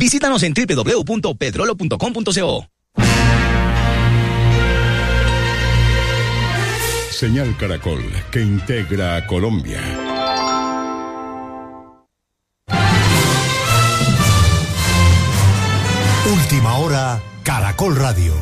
Visítanos en www.petrolo.com.co. Señal Caracol, que integra a Colombia. Última hora, Caracol Radio.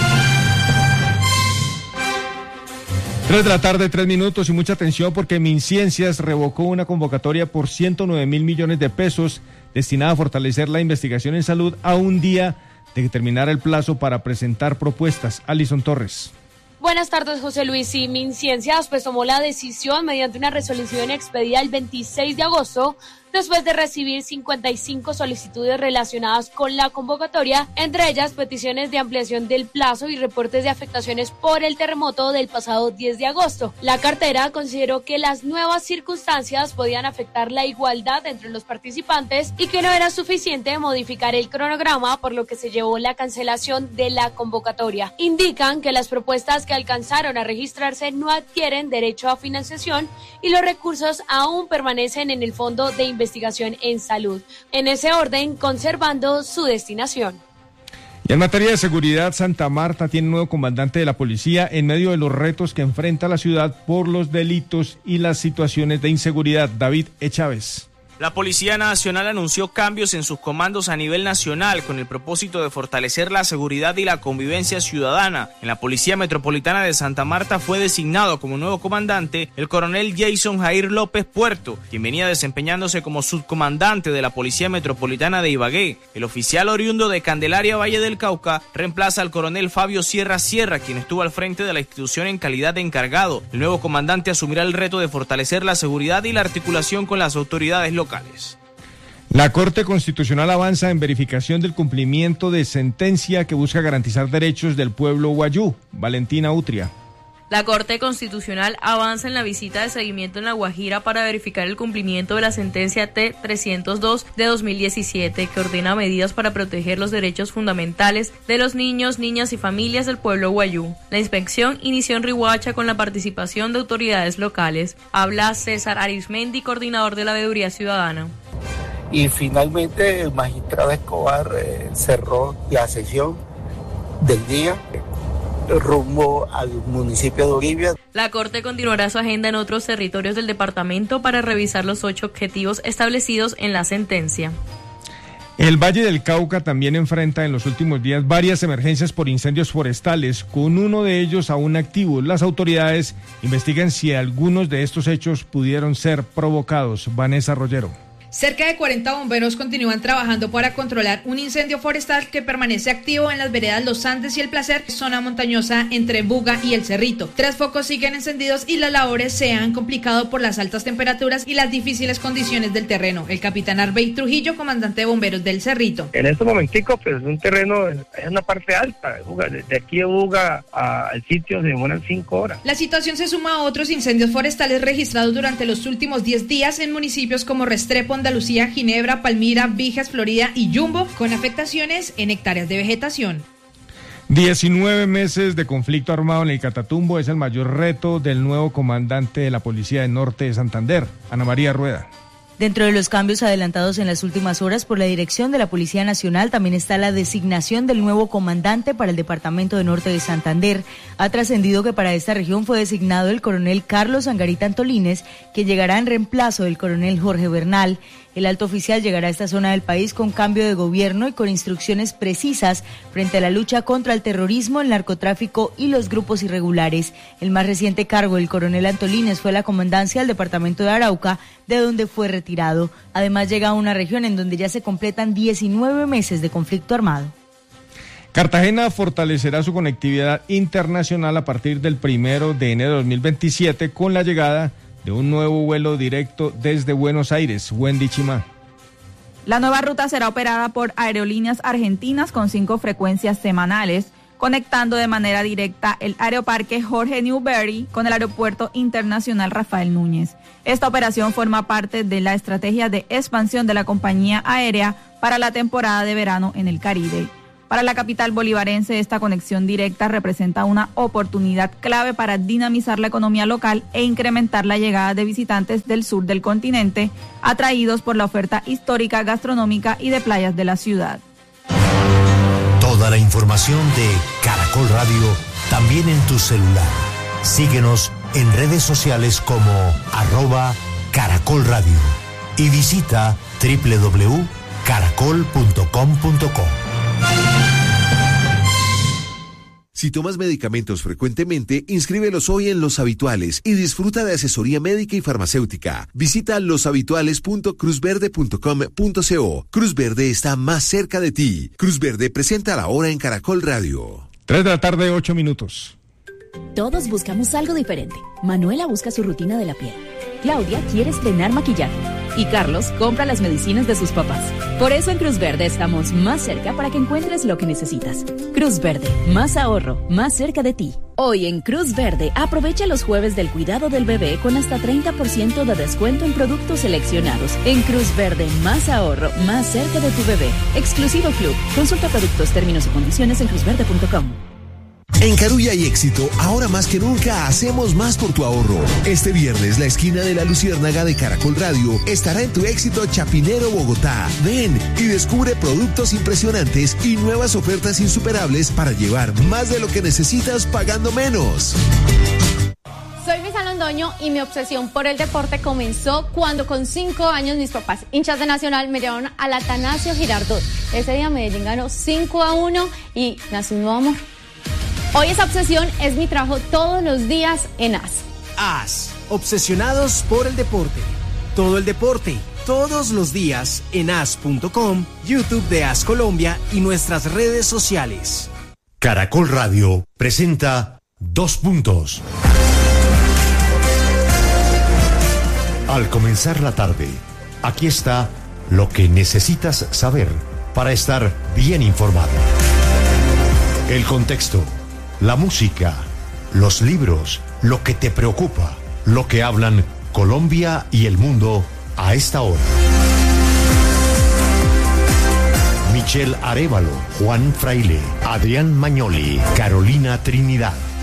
3:03 y mucha atención porque MinCiencias revocó una convocatoria por 109.000 millones de pesos destinada a fortalecer la investigación en salud a un día de que terminara el plazo para presentar propuestas. Alison Torres. Buenas tardes, José Luis. Y MinCiencias tomó la decisión mediante una resolución expedida el 26 de agosto después de recibir 55 solicitudes relacionadas con la convocatoria, entre ellas peticiones de ampliación del plazo y reportes de afectaciones por el terremoto del pasado 10 de agosto. La cartera consideró que las nuevas circunstancias podían afectar la igualdad entre los participantes y que no era suficiente modificar el cronograma, por lo que se llevó la cancelación de la convocatoria. Indican que las propuestas que alcanzaron a registrarse no adquieren derecho a financiación y los recursos aún permanecen en el Fondo de Investigación en Salud, en ese orden conservando su destinación. Y en materia de seguridad, Santa Marta tiene un nuevo comandante de la policía en medio de los retos que enfrenta la ciudad por los delitos y las situaciones de inseguridad. David Chávez. La Policía Nacional anunció cambios en sus comandos a nivel nacional con el propósito de fortalecer la seguridad y la convivencia ciudadana. En la Policía Metropolitana de Santa Marta fue designado como nuevo comandante el coronel Jason Jair López Puerto, quien venía desempeñándose como subcomandante de la Policía Metropolitana de Ibagué. El oficial oriundo de Candelaria, Valle del Cauca, reemplaza al coronel Fabio Sierra, quien estuvo al frente de la institución en calidad de encargado. El nuevo comandante asumirá el reto de fortalecer la seguridad y la articulación con las autoridades locales. La Corte Constitucional avanza en verificación del cumplimiento de sentencia que busca garantizar derechos del pueblo wayú. Valentina Utria. La Corte Constitucional avanza en la visita de seguimiento en La Guajira para verificar el cumplimiento de la sentencia T-302 de 2017 que ordena medidas para proteger los derechos fundamentales de los niños, niñas y familias del pueblo wayú. La inspección inició en Riohacha con la participación de autoridades locales. Habla César Arismendi, coordinador de la Veeduría Ciudadana. Y finalmente el magistrado Escobar cerró la sesión del día rumbo al municipio de Uribia. La Corte continuará su agenda en otros territorios del departamento para revisar los 8 objetivos establecidos en la sentencia. El Valle del Cauca también enfrenta en los últimos días varias emergencias por incendios forestales, con uno de ellos aún activo. Las autoridades investigan si algunos de estos hechos pudieron ser provocados. Vanessa Rollero. Cerca de 40 bomberos continúan trabajando para controlar un incendio forestal que permanece activo en las veredas Los Andes y El Placer, zona montañosa entre Buga y El Cerrito. 3 focos siguen encendidos y las labores se han complicado por las altas temperaturas y las difíciles condiciones del terreno. El capitán Arbey Trujillo, comandante de bomberos del Cerrito. En este momentico, pues un terreno es una parte alta de Buga. Desde aquí de Buga al sitio se demoran 5 horas. La situación se suma a otros incendios forestales registrados durante los últimos 10 días en municipios como Restrepo, Andalucía, Ginebra, Palmira, Vijas, Florida y Yumbo, con afectaciones en hectáreas de vegetación. 19 meses de conflicto armado en el Catatumbo es el mayor reto del nuevo comandante de la Policía del Norte de Santander, Ana María Rueda. Dentro de los cambios adelantados en las últimas horas por la dirección de la Policía Nacional también está la designación del nuevo comandante para el Departamento de Norte de Santander. Ha trascendido que para esta región fue designado el coronel Carlos Angarita Antolines, que llegará en reemplazo del coronel Jorge Bernal. El alto oficial llegará a esta zona del país con cambio de gobierno y con instrucciones precisas frente a la lucha contra el terrorismo, el narcotráfico y los grupos irregulares. El más reciente cargo del coronel Antolines fue la comandancia del departamento de Arauca, de donde fue retirado. Además llega a una región en donde ya se completan 19 meses de conflicto armado. Cartagena fortalecerá su conectividad internacional a partir del 1 de enero de 2027 con la llegada de un nuevo vuelo directo desde Buenos Aires. Wendy Chimá. La nueva ruta será operada por Aerolíneas Argentinas con 5 frecuencias semanales, conectando de manera directa el Aeroparque Jorge Newbery con el Aeropuerto Internacional Rafael Núñez. Esta operación forma parte de la estrategia de expansión de la compañía aérea para la temporada de verano en el Caribe. Para la capital bolivarense, esta conexión directa representa una oportunidad clave para dinamizar la economía local e incrementar la llegada de visitantes del sur del continente, atraídos por la oferta histórica, gastronómica y de playas de la ciudad. Toda la información de Caracol Radio también en tu celular. Síguenos en redes sociales como @Caracol Radio y visita www.caracol.com.co. Si tomas medicamentos frecuentemente, inscríbelos hoy en Los Habituales y disfruta de asesoría médica y farmacéutica. Visita loshabituales.cruzverde.com.co. Cruz Verde está más cerca de ti. Cruz Verde presenta la hora en Caracol Radio. 3 de la tarde, 8 minutos. Todos buscamos algo diferente. Manuela busca su rutina de la piel. Claudia quiere estrenar maquillaje. Y Carlos compra las medicinas de sus papás. Por eso en Cruz Verde estamos más cerca para que encuentres lo que necesitas. Cruz Verde, más ahorro, más cerca de ti. Hoy en Cruz Verde, aprovecha los jueves del cuidado del bebé con hasta 30% de descuento en productos seleccionados. En Cruz Verde, más ahorro, más cerca de tu bebé. Exclusivo Club. Consulta productos, términos y condiciones en cruzverde.com. En Carulla hay éxito, ahora más que nunca hacemos más por tu ahorro. Este viernes la esquina de la Luciérnaga de Caracol Radio estará en tu éxito Chapinero, Bogotá. Ven y descubre productos impresionantes y nuevas ofertas insuperables para llevar más de lo que necesitas pagando menos. Soy Luisa Londoño y mi obsesión por el deporte comenzó cuando con 5 años mis papás, hinchas de Nacional, me llevaron al Atanasio Girardot. Ese día Medellín ganó 5-1 y nació un nuevo amor. Hoy esa obsesión es mi trabajo todos los días en AS. AS, obsesionados por el deporte. Todo el deporte, todos los días en as.com, YouTube de AS Colombia y nuestras redes sociales. Caracol Radio presenta 2 puntos. Al comenzar la tarde, aquí está lo que necesitas saber para estar bien informado. El contexto, la música, los libros, lo que te preocupa, lo que hablan Colombia y el mundo a esta hora. Michelle Arévalo, Juan Fraile, Adrián Mañoli, Carolina Trinidad.